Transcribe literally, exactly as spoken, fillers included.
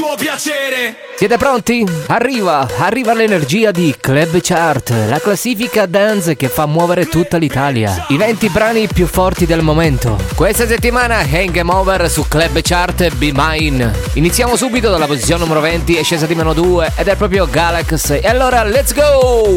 tuo piacere. Siete pronti? Arriva, arriva l'energia di Club Chart, la classifica dance che fa muovere tutta l'Italia. I venti brani più forti del momento. Questa settimana è Game Over su Club Chart Be Mine. Iniziamo subito dalla posizione numero venti, è scesa di meno due ed è proprio Galax. E allora let's go!